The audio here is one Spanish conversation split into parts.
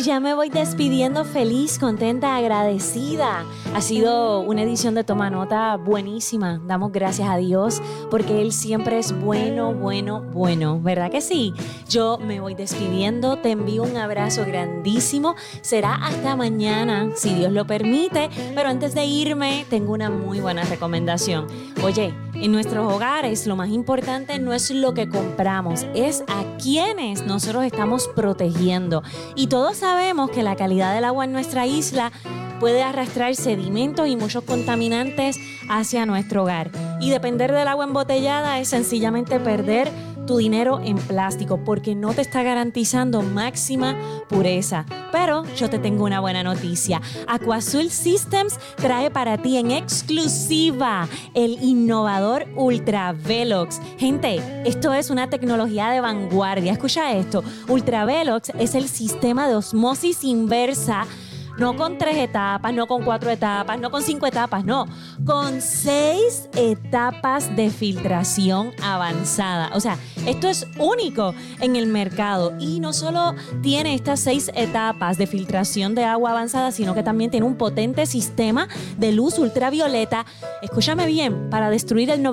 ya me voy despidiendo feliz, contenta, agradecida. Ha sido una edición de Toma Nota buenísima. Damos gracias a Dios porque Él siempre es bueno, ¿verdad que sí? Yo me voy despidiendo, te envío un abrazo grandísimo. Será hasta mañana, si Dios lo permite. Pero antes de irme, tengo una muy buena recomendación. Oye, en nuestros hogares lo más importante no es lo que compramos, es a quienes nosotros estamos protegiendo. Y todos sabemos que la calidad del agua en nuestra isla puede arrastrar sedimentos y muchos contaminantes hacia nuestro hogar. Y depender del agua embotellada es sencillamente perder tu dinero en plástico porque no te está garantizando máxima pureza. Pero yo te tengo una buena noticia. Aquazul Systems trae para ti en exclusiva el innovador Ultra Velox. Gente, esto es una tecnología de vanguardia. Escucha esto. Ultra Velox es el sistema de osmosis inversa. No con 3 etapas, no con 4 etapas, no con 5 etapas, no. Con 6 etapas de filtración avanzada. O sea, esto es único en el mercado. Y no solo tiene estas 6 etapas de filtración de agua avanzada, sino que también tiene un potente sistema de luz ultravioleta. Escúchame bien, para destruir el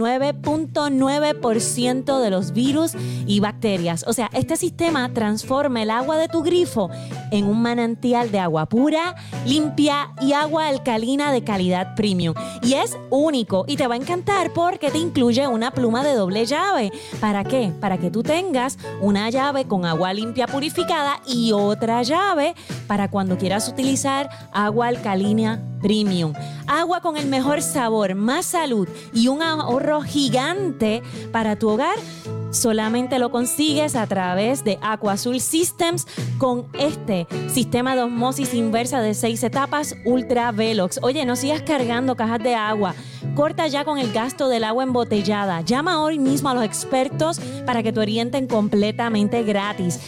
99.9% de los virus y bacterias. O sea, este sistema transforma el agua de tu grifo en un manantial de agua pura, limpia y agua alcalina de calidad premium. Y es único y te va a encantar porque te incluye una pluma de doble llave. ¿Para qué? Para que tú tengas una llave con agua limpia purificada y otra llave para cuando quieras utilizar agua alcalina premium. Agua con el mejor sabor, más salud y un ahorro gigante para tu hogar. Solamente lo consigues a través de Aquazul Systems con este sistema de osmosis inversa de 6 etapas Ultra Velox. Oye, no sigas cargando cajas de agua. Corta ya con el gasto del agua embotellada. Llama hoy mismo a los expertos para que te orienten completamente gratis.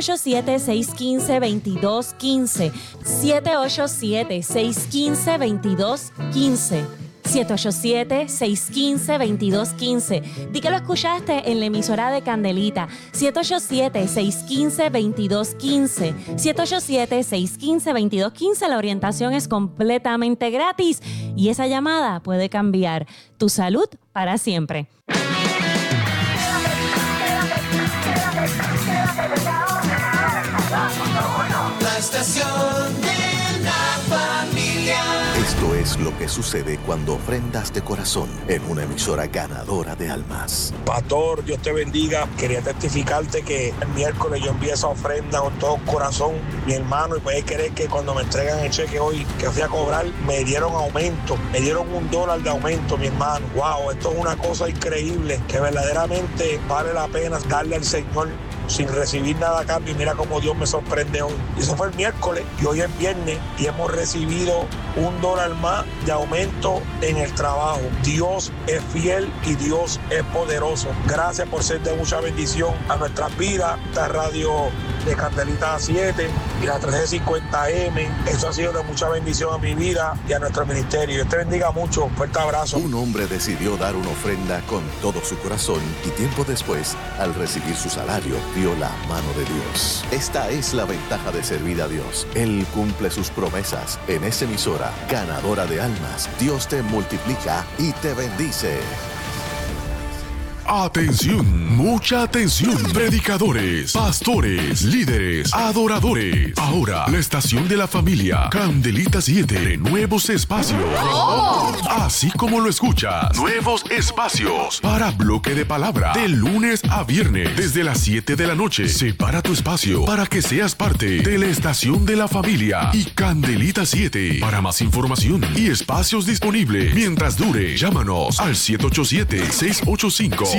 787-615-2215. 787-615-2215. 787-615-2215. Di que lo escuchaste en la emisora de Candelita. 787-615-2215. 787-615-2215. La orientación es completamente gratis y esa llamada puede cambiar tu salud para siempre. La estación de la familia. Esto es lo que sucede cuando ofrendas de corazón en una emisora ganadora de almas. Pastor, Dios te bendiga. Quería testificarte que el miércoles yo envié esa ofrenda con todo corazón, mi hermano, y puedes creer que cuando me entregan el cheque hoy, que fui a cobrar, me dieron aumento, me dieron $1 de aumento, mi hermano. Wow, esto es una cosa increíble, que verdaderamente vale la pena darle al Señor sin recibir nada a cambio. Y mira cómo Dios me sorprende hoy. Y eso fue el miércoles y hoy es viernes y hemos recibido $1 más de aumento en el trabajo. Dios es fiel y Dios es poderoso. Gracias por ser de mucha bendición a nuestras vidas. Esta radio de Candelita 7 y la 1350M, eso ha sido de mucha bendición a mi vida y a nuestro ministerio. Dios te bendiga mucho. Fuerte abrazo. Un hombre decidió dar una ofrenda con todo su corazón y tiempo después, al recibir su salario, vio la mano de Dios. Esta es la ventaja de servir a Dios. Él cumple sus promesas. En esta emisora, ganadora de almas, Dios te multiplica y te bendice. Atención, mucha atención, predicadores, pastores, líderes, adoradores. Ahora, la estación de la familia, Candelita 7, de nuevos espacios. Así como lo escuchas, nuevos espacios para bloque de palabra, de lunes a viernes, desde las 7 de la noche. Separa tu espacio para que seas parte de la estación de la familia y Candelita 7. Para más información y espacios disponibles, mientras dure, llámanos al 787-685-7758.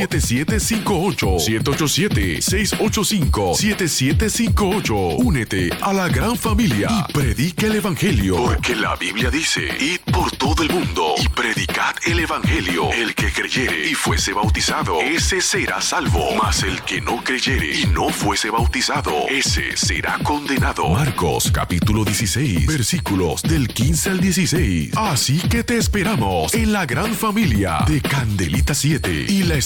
787-685-7758. Únete a la gran familia y predica el evangelio. Porque la Biblia dice: id por todo el mundo y predicad el evangelio. El que creyere y fuese bautizado, ese será salvo. Mas el que no creyere y no fuese bautizado, ese será condenado. Marcos capítulo 16, versículos del 15 al 16. Así que te esperamos en la gran familia de Candelita 7 y la